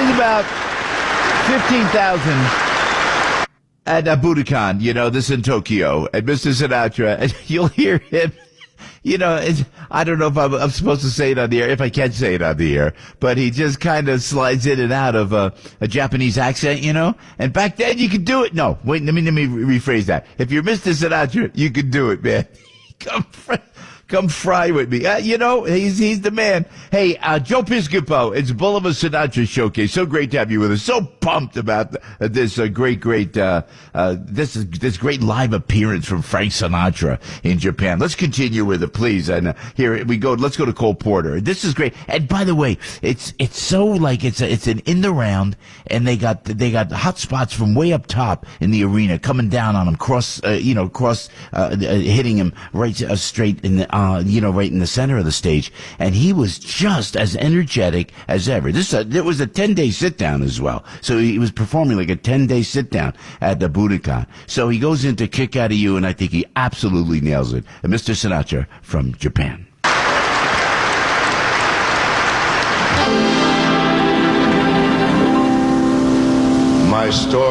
plays about 15,000 at Budokan, this in Tokyo, and Mr. Sinatra, and you'll hear him, I don't know if I'm supposed to say it on the air, if I can say it on the air, but he just kind of slides in and out of a Japanese accent, and back then you could do it. No, wait, let me rephrase that. If you're Mr. Sinatra, you could do it, man. Come fry with me. He's the man. Hey, Joe Piscopo, it's Bulliver Sinatra Showcase. So great to have you with us. So pumped about this great live appearance from Frank Sinatra in Japan. Let's continue with it, please. And here we go. Let's go to Cole Porter. This is great. And by the way, it's so like it's an in the round, and they got hot spots from way up top in the arena coming down on him, hitting him right straight in the right in the center of the stage, and he was just as energetic as ever. It was a 10-day sit-down as well, so he was performing like a 10-day sit-down at the Budokan. So he goes into Kick Out of You, and I think he absolutely nails it. And Mr. Sinatra from Japan. My story